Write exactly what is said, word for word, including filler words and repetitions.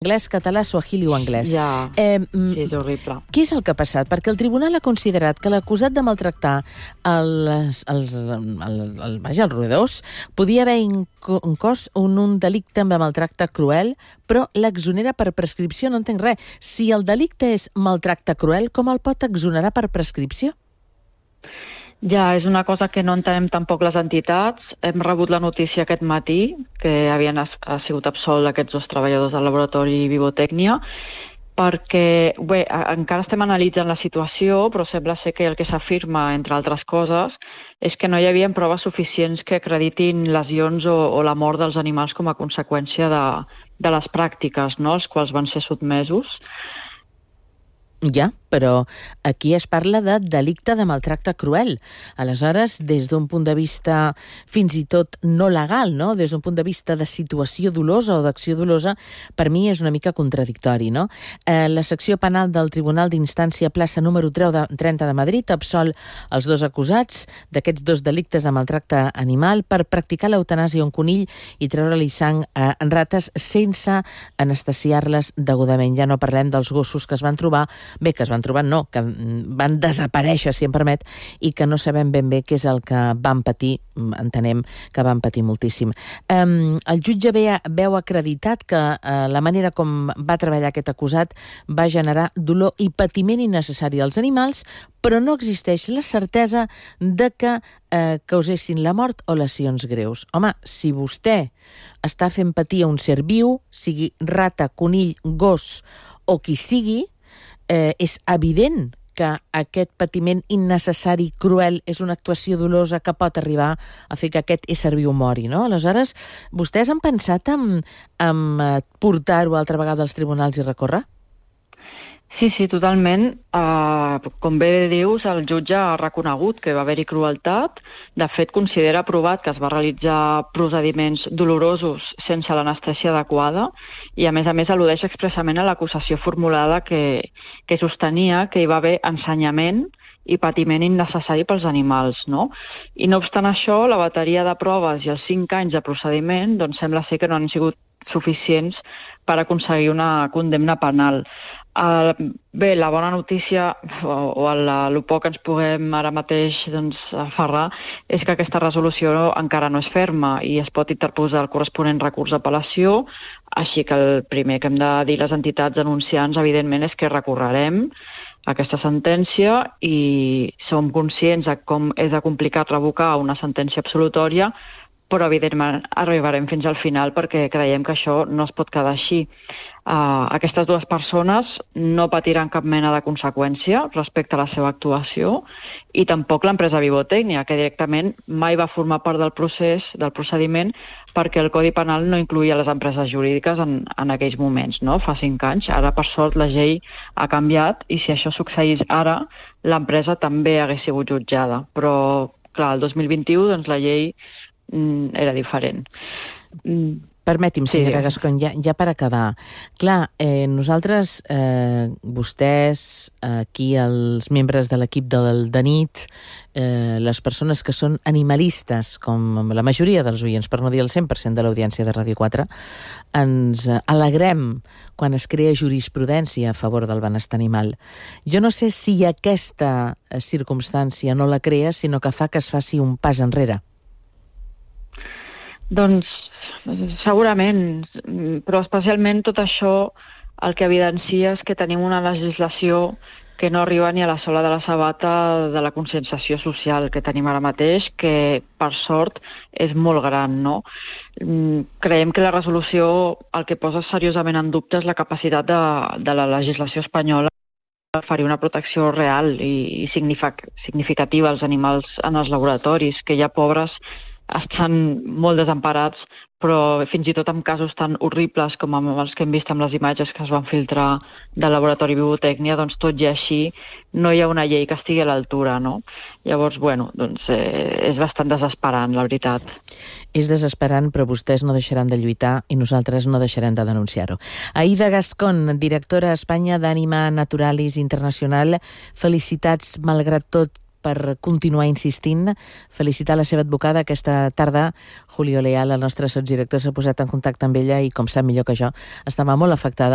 anglès, català, suahili o anglès. Ja, eh, sí, és horrible. Què és el que ha passat? Perquè el tribunal ha considerat que l'acusat de maltractar els, els, el, el, vaja, els roedors podia haver incós un, un delicte amb maltracte cruel, però l'exonera per prescripció. No entenc res. Si el delicte és maltracte cruel, com el pot exonerar per prescripció? Ja, és una cosa que no entenem tampoc les entitats. Hem rebut la notícia aquest matí que havien ha sigut absolts aquests dos treballadors del laboratori Vivotècnia, perquè, bé, encara estem analitzant la situació, però sembla ser que el que s'afirma, entre altres coses, és que no hi havia proves suficients que acreditin lesions o, o la mort dels animals com a conseqüència de, de les pràctiques, no?, als quals van ser sotmesos. Ja, però aquí es parla de delicte de maltracte cruel. Aleshores, des d'un punt de vista fins i tot no legal, no? Des d'un punt de vista de situació dolosa o d'acció dolosa, per mi és una mica contradictori, no? Eh, la secció penal del Tribunal d'Instància plaça número trenta de Madrid absol els dos acusats d'aquests dos delictes de maltracte animal per practicar l'eutanàsia a un conill i treure-li sang a rates sense anestesiar-les degudament. Ja no parlem dels gossos que es van trobar, bé, que es van trobar no, que van desaparèixer, si em permet, i que no sabem ben bé què és el que van patir, entenem que van patir moltíssim. Um, el jutge ve, veu acreditat que uh, la manera com va treballar aquest acusat va generar dolor i patiment innecessari als animals, però no existeix la certesa de que eh, causessin la mort o lesions greus. Home, si vostè està fent patir a un ser viu, sigui rata, conill, gos o qui sigui, Eh, és evident que aquest patiment innecessari, cruel, és una actuació dolosa que pot arribar a fer que aquest ésser viu mori, no? Aleshores, vostès han pensat en, en portar-ho altra vegada als tribunals i recórrer? Sí, sí, totalment. Uh, com bé dius, el jutge ha reconegut que va haver-hi crueltat. De fet, considera aprovat que es va realitzar procediments dolorosos sense l'anestèsia adequada i, a més a més, al·ludeix expressament a l'acusació formulada que, que sostenia que hi va haver ensenyament i patiment innecessari pels animals, no? I no obstant això, la bateria de proves i els cinc anys de procediment doncs sembla ser que no han sigut suficients per aconseguir una condemna penal. Uh, bé, la bona notícia, o, o el, el poc que ens puguem ara mateix doncs, aferrar, és que aquesta resolució encara no és ferma i es pot interposar el corresponent recurs d'apel·lació, així que el primer que hem de dir les entitats denunciants, evidentment, és que recorrerem aquesta sentència i som conscients de com és de complicat revocar una sentència absolutòria, però evidentment arribarem fins al final perquè creiem que això no es pot quedar així. Uh, aquestes dues persones no patiran cap mena de conseqüència respecte a la seva actuació i tampoc l'empresa Vivotècnia, que directament mai va formar part del procés, del procediment, perquè el Codi Penal no incluïa les empreses jurídiques en, en aquells moments, no? Fa cinc anys. Ara, per sort, la llei ha canviat i si això succeís ara, l'empresa també hagués sigut jutjada. Però, clar, el dos mil vint-i-u, doncs, la llei mm, era diferent. Mm. Permeti'm, senyora sí. Gascon, ja, ja per acabar. Clar, eh, nosaltres, eh, vostès, aquí els membres de l'equip del de nit, eh, les persones que són animalistes, com la majoria dels oients, per no dir el cent per cent de l'audiència de Ràdio quatre, ens alegrem quan es crea jurisprudència a favor del benestar animal. Jo no sé si aquesta circumstància no la crea, sinó que fa que es faci un pas enrere. Doncs segurament, però especialment tot això el que evidencia és que tenim una legislació que no arriba ni a la sola de la sabata de la conscienciació social que tenim ara mateix, que per sort és molt gran, no? Creiem que la resolució el que posa seriosament en dubte és la capacitat de, de la legislació espanyola per oferir una protecció real i, i significativa als animals en els laboratoris, que ja pobres estan molt desemparats, però fins i tot en casos tan horribles com els que hem vist amb les imatges que es van filtrar del laboratori Vivotècnia, doncs tot i així no hi ha una llei que estigui a l'altura, no? Llavors, bueno, doncs eh, és bastant desesperant, la veritat. És desesperant, però vostès no deixaran de lluitar i nosaltres no deixarem de denunciar-ho. Aida Gascon, directora a Espanya d'Anima Naturalis Internacional, felicitats malgrat tot per continuar insistint, felicitar la seva advocada aquesta tarda. Julio Leal, el nostre sotsdirector, s'ha posat en contacte amb ella i, com sap millor que jo, estava molt afectada